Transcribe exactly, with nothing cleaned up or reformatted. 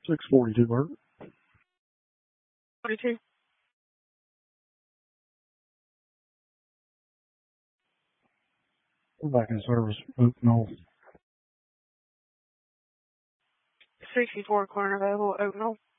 six forty-two, Bert. forty-two. We're back in service. Oaknall. sixty-four corner available, Oaknall.